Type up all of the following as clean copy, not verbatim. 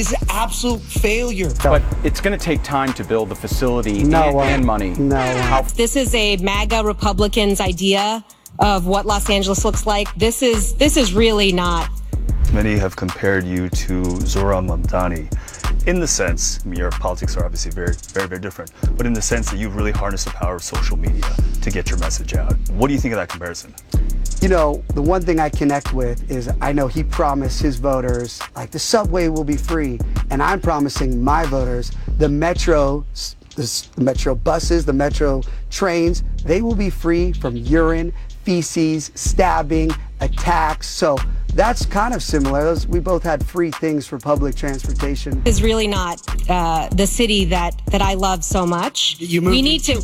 It's an absolute failure. But it's going to take time to build the facility and money. This is a MAGA Republicans' idea of what Los Angeles looks like. This is really not. Many have compared you to Zohran Mamdani in the sense, your politics are obviously very, very, very different, but in the sense that you've really harnessed the power of social media to get your message out. What do you think of that comparison? You know, the one thing I connect with is I know he promised his voters, like, the subway will be free, and I'm promising my voters the metro buses, the metro trains, they will be free from urine, feces, stabbing, attacks. So that's kind of similar. We both had free things for public transportation. Is really not the city that I love so much. We need to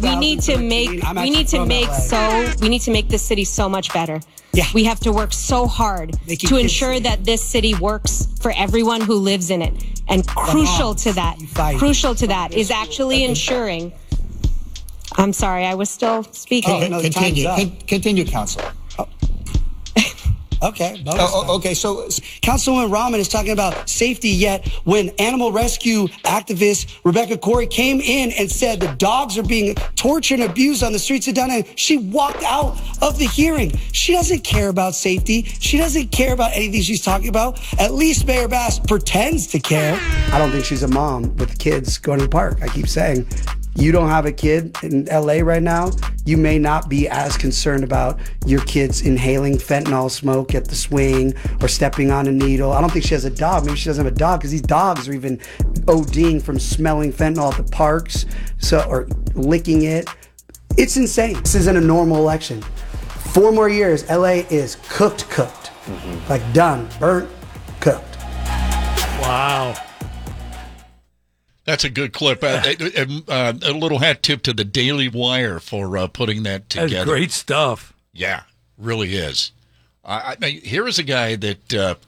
make this city so much better. Yeah. We have to work so hard to ensure that this city works for everyone who lives in it. And crucial to that is actually ensuring. I'm sorry, I was still speaking. Oh, no, continue, Councilor. Okay. Okay. So Councilwoman Rahman is talking about safety, yet when animal rescue activist Rebecca Corey came in and said the dogs are being tortured and abused on the streets of Downtown, she walked out of the hearing. She doesn't care about safety. She doesn't care about anything she's talking about. At least Mayor Bass pretends to care. I don't think she's a mom with kids going to the park. I keep saying, you don't have a kid in LA right now, you may not be as concerned about your kids inhaling fentanyl smoke at the swing or stepping on a needle. I don't think she has a dog. Maybe she doesn't have a dog because these dogs are even ODing from smelling fentanyl at the parks, or licking it. It's insane. This isn't a normal election. 4 more years, LA is cooked. Like done, burnt, cooked. Wow. That's a good clip. A little hat tip to the Daily Wire for putting that together. That's great stuff. Yeah, really is. Here is a guy that,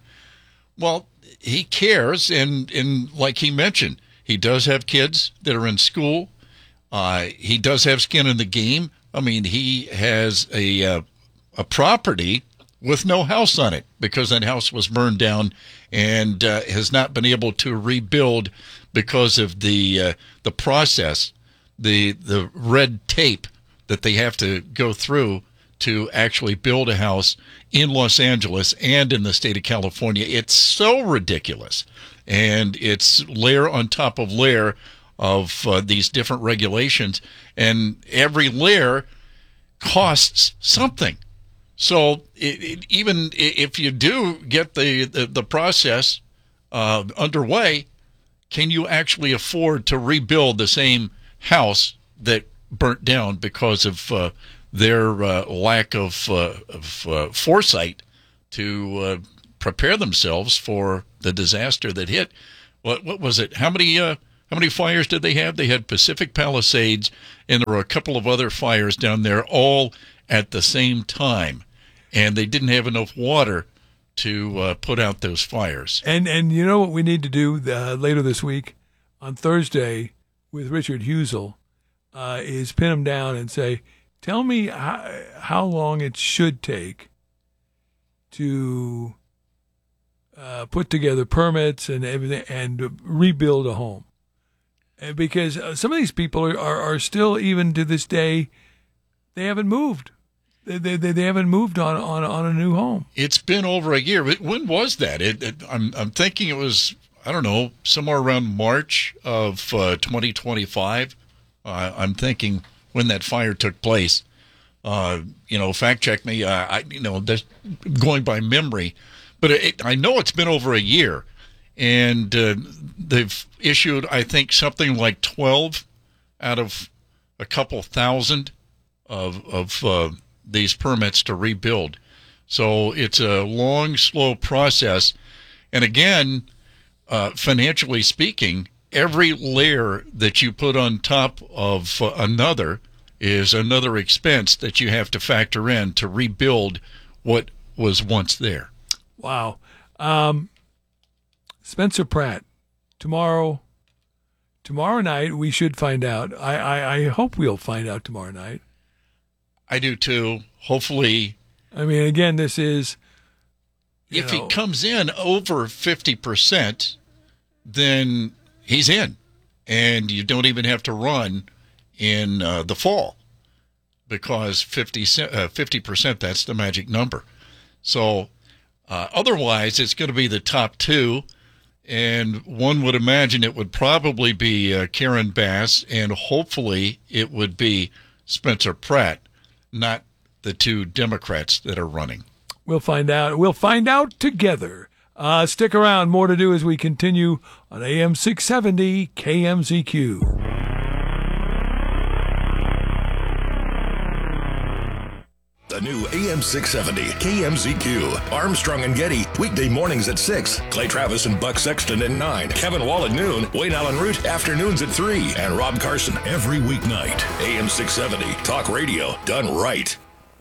he cares, and like he mentioned, he does have kids that are in school. He does have skin in the game. I mean, he has a property with no house on it because that house was burned down and has not been able to rebuild because of the process, the red tape that they have to go through to actually build a house in Los Angeles and in the state of California. It's so ridiculous, and it's layer on top of layer of these different regulations, and every layer costs something. So even if you do get the process underway, can you actually afford to rebuild the same house that burnt down because of their lack of foresight to prepare themselves for the disaster that hit? What was it? How many fires did they have? They had Pacific Palisades, and there were a couple of other fires down there, all at the same time, and they didn't have enough water to put out those fires. And you know what we need to do later this week on Thursday with Richard Husel is pin him down and say, tell me how long it should take to put together permits and everything and rebuild a home. And because some of these people are still, even to this day, they haven't moved. They haven't moved on a new home. It's been over a year. When was that? I'm thinking it was, I don't know, somewhere around March of 2025. I'm thinking when that fire took place. Fact check me. That's going by memory, but I know it's been over a year, and they've issued, I think, something like 12 out of a couple thousand of these permits to rebuild. So it's a long, slow process. And again, financially speaking, every layer that you put on top of another is another expense that you have to factor in to rebuild what was once there. Wow. Spencer Pratt, tomorrow night we should find out. I hope we'll find out tomorrow night. I do too. Hopefully. I mean, again, this is. If he comes in over 50%, then he's in. And you don't even have to run in the fall because 50%, that's the magic number. So otherwise, it's going to be the top two. And one would imagine it would probably be Karen Bass, and hopefully it would be Spencer Pratt, not the two Democrats that are running. We'll find out. We'll find out together. Stick around. More to do as we continue on AM 670 KMZQ. The new AM 670 KMZQ. Armstrong and Getty, weekday mornings at 6. Clay Travis and Buck Sexton at 9. Kevin Wall at noon. Wayne Allen Root, afternoons at 3. And Rob Carson every weeknight. AM 670, talk radio done right.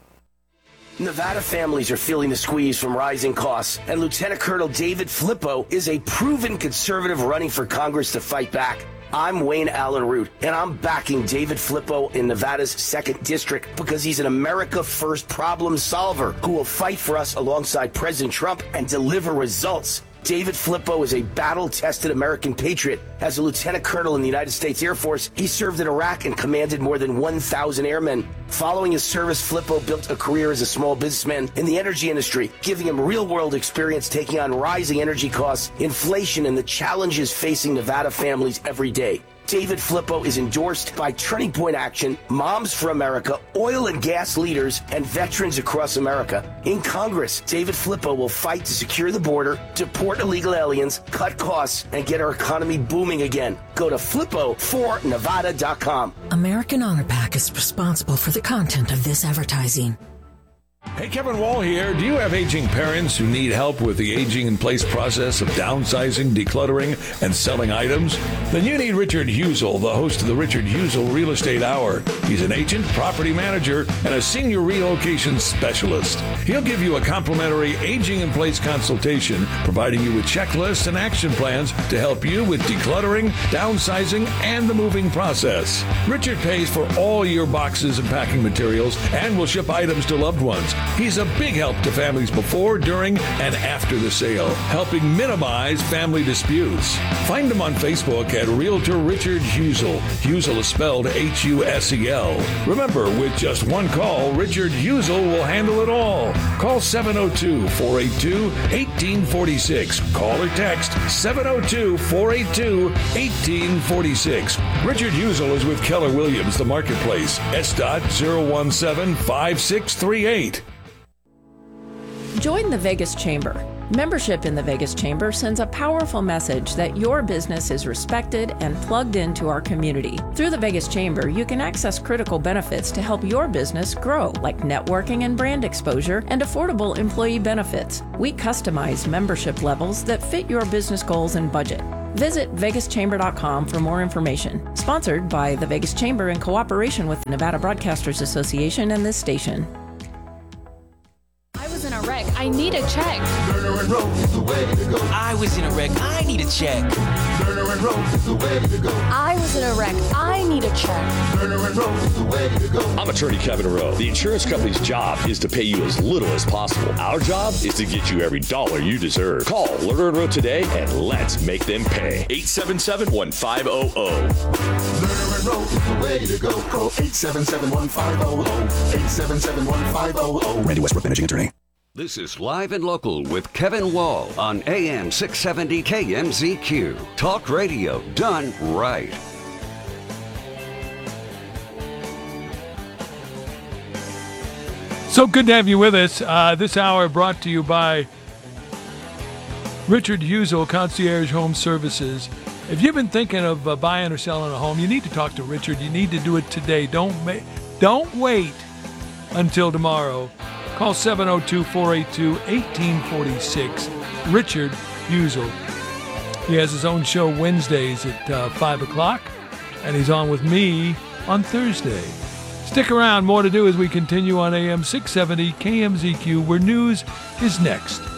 Nevada families are feeling the squeeze from rising costs, and Lieutenant Colonel David Flippo is a proven conservative running for Congress to fight back. I'm Wayne Allen Root, and I'm backing David Flippo in Nevada's 2nd District because he's an America First problem solver who will fight for us alongside President Trump and deliver results. David Flippo is a battle-tested American patriot. As a lieutenant colonel in the United States Air Force, he served in Iraq and commanded more than 1,000 airmen. Following his service, Flippo built a career as a small businessman in the energy industry, giving him real-world experience taking on rising energy costs, inflation, and the challenges facing Nevada families every day. David Flippo is endorsed by Turning Point Action, Moms for America, oil and gas leaders, and veterans across America. In Congress, David Flippo will fight to secure the border, deport illegal aliens, cut costs, and get our economy booming again. Go to flippo4nevada.com. American Honor Pack is responsible for the content of this advertising. Hey, Kevin Wall here. Do you have aging parents who need help with the aging-in-place process of downsizing, decluttering, and selling items? Then you need Richard Husel, the host of the Richard Husel Real Estate Hour. He's an agent, property manager, and a senior relocation specialist. He'll give you a complimentary aging-in-place consultation, providing you with checklists and action plans to help you with decluttering, downsizing, and the moving process. Richard pays for all your boxes and packing materials and will ship items to loved ones. He's a big help to families before, during, and after the sale, helping minimize family disputes. Find him on Facebook at Realtor Richard Husel. Husel is spelled Husel. Remember, with just one call, Richard Husel will handle it all. Call 702-482-1846. Call or text 702-482-1846. Richard Husel is with Keller Williams, The Marketplace, S.017-5638. Join the Vegas Chamber. Membership in the Vegas Chamber sends a powerful message that your business is respected and plugged into our community. Through the Vegas Chamber, you can access critical benefits to help your business grow, like networking and brand exposure and affordable employee benefits. We customize membership levels that fit your business goals and budget. Visit vegaschamber.com for more information. Sponsored by the Vegas Chamber in cooperation with the Nevada Broadcasters Association and this station. In a wreck, I need a check. Turner and Rose is the way to go. I was in a wreck, I need a check. Turner and Rose is the way to go. I was in a wreck, I need a check. Turner and Rose is the way to go. I'm attorney Kevin Rowe. The insurance company's job is to pay you as little as possible. Our job is to get you every dollar you deserve. Call Lerner and Rowe today and let's make them pay. 877-1500. Lerner and Rose is the way to go. Call 877-1500. 877-1500. Randy Westbrook, managing attorney. This is Live and Local with Kevin Wall on AM 670 KMZQ. Talk radio done right. So good to have you with us. This hour brought to you by Richard Husel, Concierge Home Services. If you've been thinking of buying or selling a home, you need to talk to Richard. You need to do it today. Don't wait until tomorrow. Call 702-482-1846. Richard Husel. He has his own show Wednesdays at 5 o'clock, and he's on with me on Thursday. Stick around. More to do as we continue on AM 670 KMZQ, where news is next.